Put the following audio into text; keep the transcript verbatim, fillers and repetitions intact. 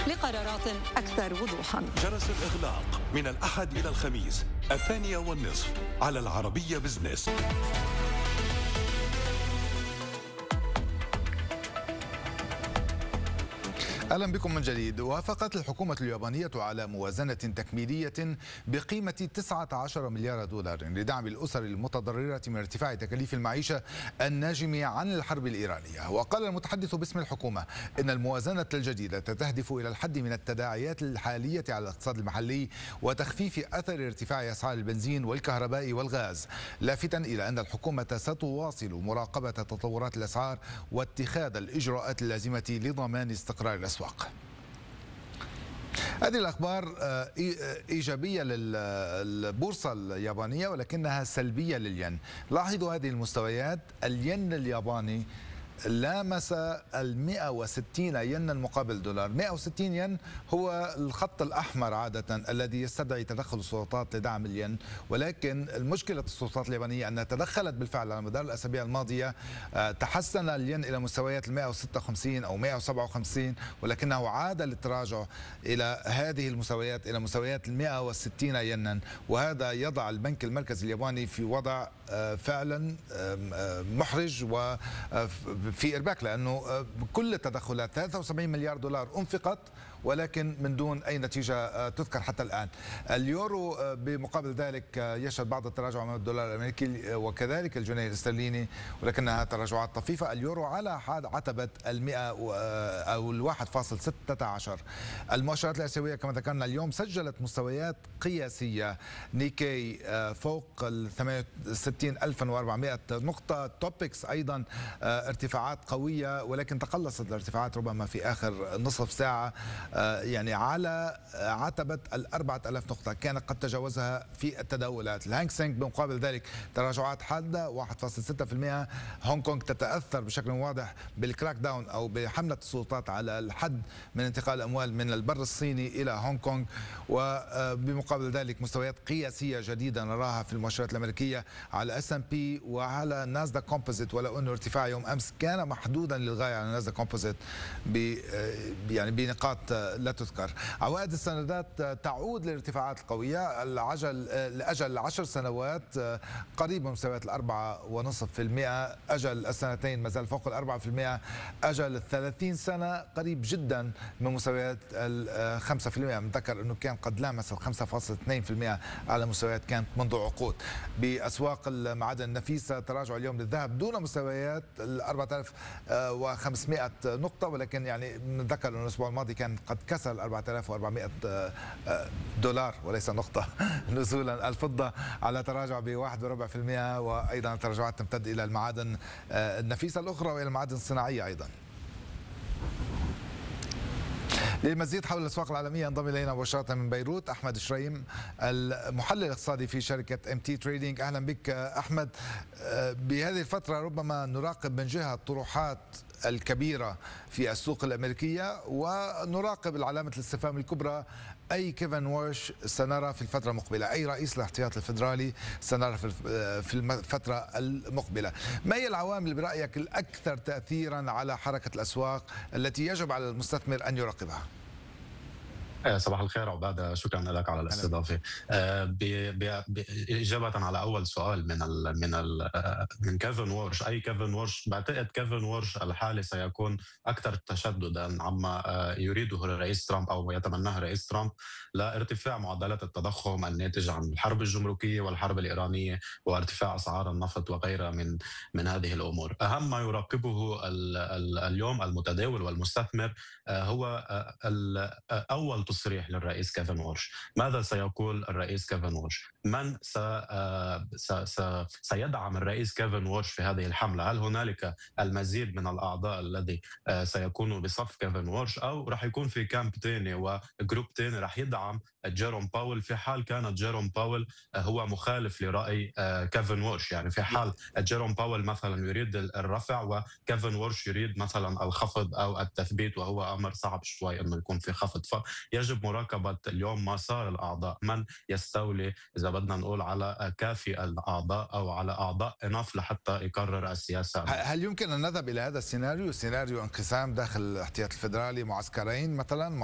لقرارات أكثر وضوحا. جرس الإغلاق من الأحد إلى الخميس الثانية والنصف على العربية بزنس. أهلا بكم من جديد. وافقت الحكومة اليابانية على موازنة تكميلية بقيمة تسعة عشر مليار دولار لدعم الأسر المتضررة من ارتفاع تكاليف المعيشة الناجم عن الحرب الإيرانية. وقال المتحدث باسم الحكومة إن الموازنة الجديدة تهدف إلى الحد من التداعيات الحالية على الاقتصاد المحلي وتخفيف أثر ارتفاع أسعار البنزين والكهرباء والغاز، لافتا إلى أن الحكومة ستواصل مراقبة تطورات الأسعار واتخاذ الإجراءات اللازمة لضمان استقرار الأسواق. هذه الأخبار إيجابية للبورصة اليابانية ولكنها سلبية للين. لاحظوا هذه المستويات. الين الياباني لامس ال مئة وستين ينا مقابل دولار. مئة وستين ين هو الخط الأحمر عادة الذي يستدعي تدخل السلطات لدعم الين، ولكن المشكلة السلطات اليابانية أنها تدخلت بالفعل على مدار الأسابيع الماضية. تحسن الين إلى مستويات ال مئة وستة وخمسين أو مئة وسبعة وخمسين، ولكنه عاد للتراجع إلى هذه المستويات إلى مستويات ال مئة وستين ينا، وهذا يضع البنك المركزي الياباني في وضع فعلا محرج و في إرباك، لأنه كل التدخلات ثلاثة وسبعين مليار دولار أنفقت ولكن من دون أي نتيجة تذكر حتى الآن. اليورو بمقابل ذلك يشهد بعض التراجع أمام الدولار الأمريكي وكذلك الجنيه الاسترليني، ولكنها تراجعات طفيفة. اليورو على عتبة المئة أو الواحد فاصل ستة عشر. المؤشرات الآسيوية كما ذكرنا اليوم سجلت مستويات قياسية. نيكي فوق ال ثمانية وستين ألف وأربعمئة نقطة. توبكس أيضا ارتفاعات قوية، ولكن تقلصت الارتفاعات ربما في آخر نصف ساعة يعني على عتبة الأربعة آلاف نقطة، كانت قد تجاوزها في التداولات. الهانغ سينغ بمقابل ذلك تراجعات حادة واحد فاصل ستة بالمئة. هونغ كونغ تتأثر بشكل واضح بالكراك داون أو بحملة السلطات على الحد من انتقال الأموال من البر الصيني إلى هونغ كونغ، وبمقابل ذلك مستويات قياسية جديدة نراها في المؤشرات الأمريكية على اس ام بي وعلى ناسداك كومبوزيت، ولو أنه ارتفاع يوم أمس كان محدودا للغاية على ناسداك كومبوزيت يعني بنقاط لا تذكر. عوائد السندات تعود للارتفاعات القوية. العجل لأجل عشر سنوات قريب من مستويات الأربعة ونصف في المئة، أجل السنتين ما زال فوق الأربعة في المئة، أجل الثلاثين سنة قريب جدا من مستويات الخمسة في المئة. نذكر أنه كان قد لامس الخمسة فاصل اثنين في المئة على مستويات كانت منذ عقود. بأسواق المعادن النفيسة تراجع اليوم للذهب دون مستويات ال أربعة آلاف وخمسمئة نقطة، ولكن يعني نذكر أنه الأسبوع الماضي كان قد كسر أربعة آلاف وأربعمئة دولار وليس نقطة نزولا. الفضة على تراجع بواحد وربع في المئة، وأيضا التراجعات تمتد إلى المعادن النفيسة الأخرى وإلى المعادن الصناعية أيضا. للمزيد حول الأسواق العالمية انضم إلينا مباشرة من بيروت أحمد شريم المحلل الاقتصادي في شركة ام تي تريدينج. أهلا بك أحمد. بهذه الفترة ربما نراقب من جهة الطروحات الكبيرة في السوق الأمريكية ونراقب العلامة الاستفهام الكبرى، أي كيفن وارش سنرى في الفترة المقبلة، أي رئيس الاحتياط الفيدرالي سنرى في الفترة المقبلة. ما هي العوامل برأيك الأكثر تأثيرا على حركة الأسواق التي يجب على المستثمر أن يراقبها؟ صباح الخير عبادة، شكرا لك على الاستضافة. إجابة على أول سؤال من ال من ال من كيفن وارش، أي كيفن وارش؟ بعتقد كيفن وارش الحالي سيكون أكثر تشددا عما يريده الرئيس ترامب أو يتمناه الرئيس ترامب لارتفاع معدلات التضخم الناتج عن الحرب الجمركية والحرب الإيرانية وارتفاع أسعار النفط وغيرها من من هذه الأمور. أهم ما يراقبه ال ال اليوم المتداول والمستثمر هو أول تصريح للرئيس كيفن وارش. ماذا سيقول الرئيس كيفن وارش؟ من س... س... س... سيدعم الرئيس كيفن وارش في هذه الحملة؟ هل هنالك المزيد من الأعضاء الذي سيكونوا بصف كيفن وارش، أو رح يكون في كامب تاني وجروب تاني رح يدعم جيروم باول في حال كانت جيروم باول هو مخالف لرأي كيفن وارش؟ يعني في حال جيروم باول مثلا يريد الرفع وكيفن وارش يريد مثلا الخفض أو التثبيت، وهو أمر صعب شوي أنه يكون في خفض. فيجب مراقبة اليوم مسار الأعضاء، من يستولي إذا بدنا نقول على كافي الأعضاء أو على أعضاء إناف لحتى يقرر السياسة. هل يمكن أن نذهب إلى هذا السيناريو، سيناريو انقسام داخل الاحتياط الفيدرالي، معسكرين مثلا؟